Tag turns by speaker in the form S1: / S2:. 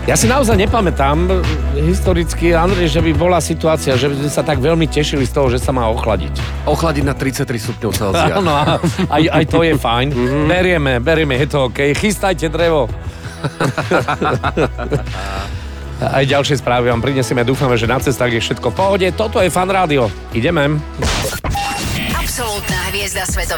S1: Ja si naozaj nepamätám historicky, Andrej, že by bola situácia, že by sme sa tak veľmi tešili z toho, že sa má ochladiť.
S2: Ochladiť na 33 stupňov Celzia.
S1: Áno, aj to je fajn. Berieme, je to OK. Chystajte drevo. Aj ďalšie správy vám prinesieme. Dúfame, že na cestách je všetko v pohode. Toto je Fan Rádio. Ideme.
S3: Absolútna hviezda svetového